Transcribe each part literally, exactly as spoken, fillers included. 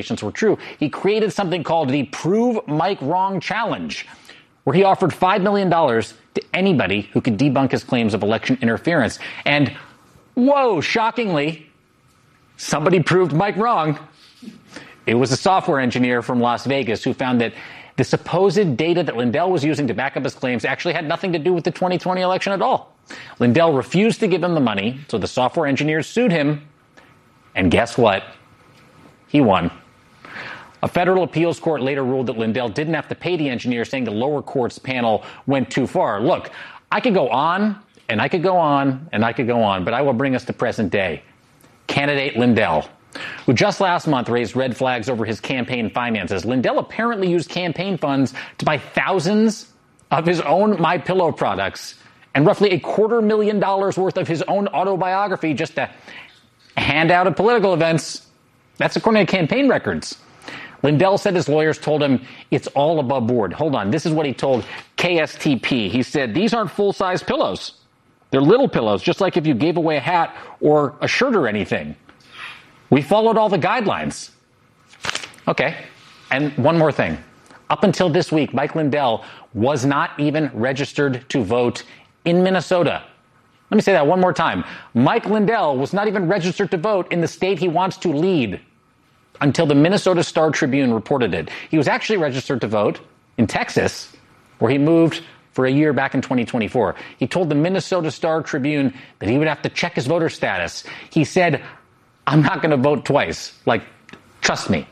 were true, he created something called the Prove Mike Wrong Challenge, where he offered five million dollars to anybody who could debunk his claims of election interference. And, whoa, shockingly, somebody proved Mike wrong. It was a software engineer from Las Vegas who found that the supposed data that Lindell was using to back up his claims actually had nothing to do with the twenty twenty election at all. Lindell refused to give him the money, so the software engineers sued him. And guess what? He won. A federal appeals court later ruled that Lindell didn't have to pay the engineer, saying the lower court's panel went too far. Look, I could go on, and I could go on, and I could go on, but I will bring us to present day. Candidate Lindell, who just last month raised red flags over his campaign finances. Lindell apparently used campaign funds to buy thousands of his own MyPillow products and roughly a quarter million dollars worth of his own autobiography just to hand out at political events. That's according to campaign records. Lindell said his lawyers told him it's all above board. Hold on. This is what he told K S T P. He said, these aren't full-size pillows. They're little pillows, just like if you gave away a hat or a shirt or anything. We followed all the guidelines. Okay. And one more thing. Up until this week, Mike Lindell was not even registered to vote in Minnesota. Let me say that one more time. Mike Lindell was not even registered to vote in the state he wants to lead until the Minnesota Star Tribune reported it. He was actually registered to vote in Texas, where he moved for a year back in twenty twenty-four. He told the Minnesota Star Tribune that he would have to check his voter status. He said, I'm not going to vote twice. Like, trust me.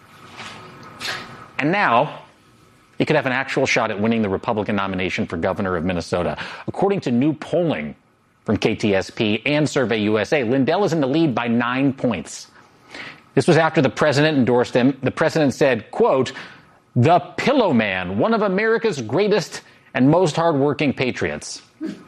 And now, he could have an actual shot at winning the Republican nomination for governor of Minnesota. According to new polling from K T S P and Survey U S A, Lindell is in the lead by nine points. This was after the president endorsed him. The president said, quote, the Pillow Man, one of America's greatest and most hardworking patriots.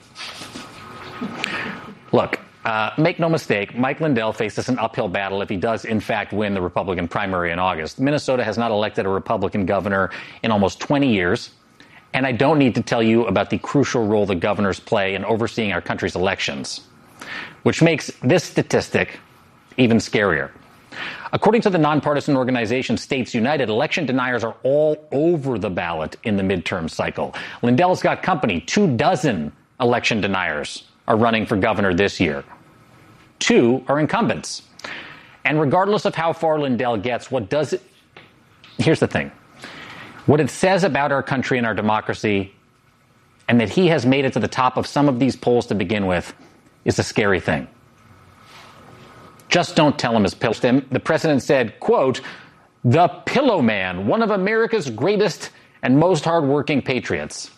Look, uh, make no mistake, Mike Lindell faces an uphill battle if he does, in fact, win the Republican primary in August. Minnesota has not elected a Republican governor in almost twenty years. And I don't need to tell you about the crucial role the governors play in overseeing our country's elections, which makes this statistic even scarier. According to the nonpartisan organization States United, election deniers are all over the ballot in the midterm cycle. Lindell's got company. Two dozen election deniers are running for governor this year. Two are incumbents. And regardless of how far Lindell gets, what does it... Here's the thing. What it says about our country and our democracy, and that he has made it to the top of some of these polls to begin with, is a scary thing. Just don't tell him his pillow. The president said, quote, the Pillow Man, one of America's greatest and most hardworking patriots.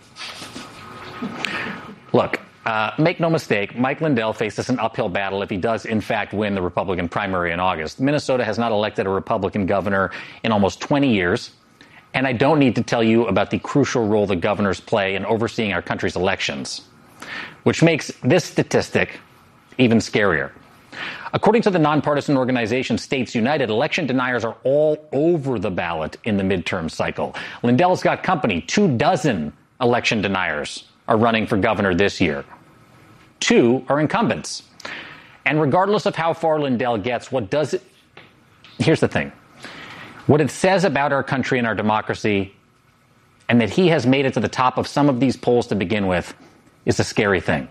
Look, uh, make no mistake, Mike Lindell faces an uphill battle if he does, in fact, win the Republican primary in August. Minnesota has not elected a Republican governor in almost twenty years. And I don't need to tell you about the crucial role the governors play in overseeing our country's elections, which makes this statistic even scarier. According to the nonpartisan organization States United, election deniers are all over the ballot in the midterm cycle. Lindell's got company. Two dozen election deniers are running for governor this year. Two are incumbents. And regardless of how far Lindell gets, what does it... Here's the thing. What it says about our country and our democracy, and that he has made it to the top of some of these polls to begin with, is a scary thing.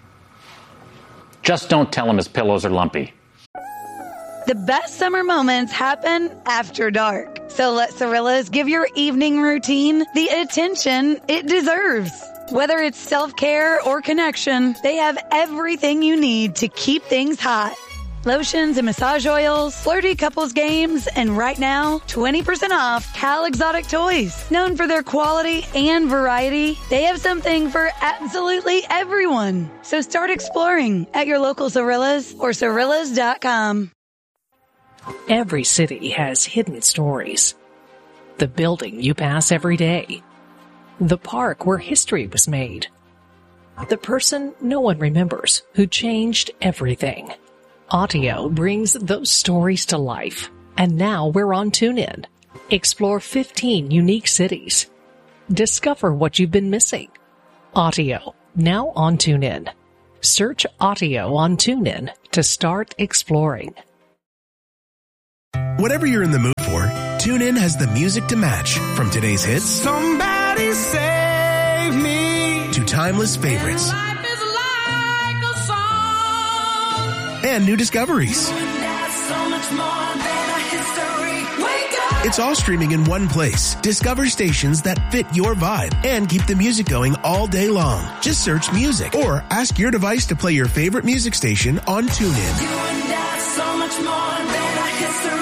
Just don't tell him his pillows are lumpy. The best summer moments happen after dark. So let Cirillas give your evening routine the attention it deserves. Whether it's self-care or connection, they have everything you need to keep things hot. Lotions and massage oils, flirty couples games, and right now, twenty percent off Cal Exotic Toys. Known for their quality and variety, they have something for absolutely everyone. So start exploring at your local Cirillas or Cirillas dot com. Every city has hidden stories. The building you pass every day. The park where history was made. The person no one remembers who changed everything. Audio brings those stories to life. And now we're on TuneIn. Explore fifteen unique cities. Discover what you've been missing. Audio, now on TuneIn. Search Audio on TuneIn to start exploring. Whatever you're in the mood for, TuneIn has the music to match. From today's hits, Somebody save me, to timeless favorites, life is like a song. and new discoveries. So much more than a history. Wake up. It's all streaming in one place. Discover stations that fit your vibe and keep the music going all day long. Just search music or ask your device to play your favorite music station on TuneIn. You and I, so much more than a history.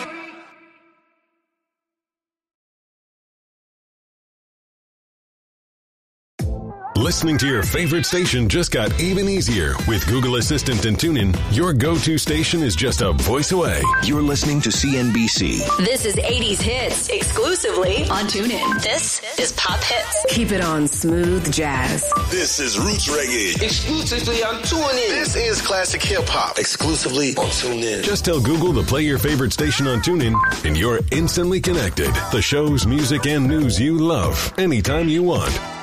Listening to your favorite station just got even easier. With Google Assistant and TuneIn, your go-to station is just a voice away. You're listening to C N B C. This is eighties Hits, exclusively on TuneIn. This is Pop Hits. Keep it on Smooth Jazz. This is Roots Reggae. Exclusively on TuneIn. This is Classic Hip Hop. Exclusively on TuneIn. Just tell Google to play your favorite station on TuneIn, and you're instantly connected. The shows, music, and news you love, anytime you want.